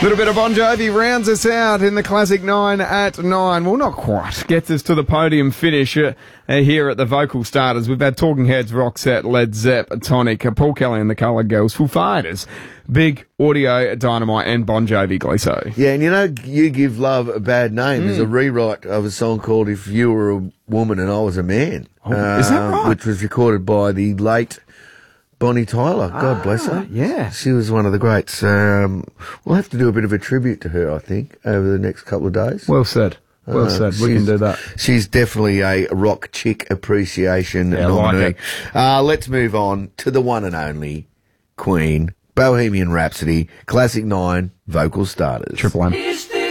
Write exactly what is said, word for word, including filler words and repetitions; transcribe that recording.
Little bit of Bon Jovi rounds us out in the Classic Nine at nine. Well, not quite. Gets us to the podium finish uh, uh, here at the Vocal Starters. We've had Talking Heads, Roxette, Led Zepp, Tonic, uh, Paul Kelly and the Coloured Girls, Foo Fighters, Big, Audio, Dynamite and Bon Jovi, Gleeso. Yeah, and you know, You Give Love a Bad Name mm. is a rewrite of a song called If You Were a Woman and I Was a Man. Oh, uh, is that right? Which was recorded by the late Bonnie Tyler, God ah, bless her. Yeah. She was one of the greats. Um, we'll have to do a bit of a tribute to her, I think, over the next couple of days. Well said. Well uh, said. We can do that. She's definitely a rock chick appreciation yeah, nominee. Like uh, let's move on to the one and only Queen, Bohemian Rhapsody, Classic Nine, Vocal Starters. Triple M.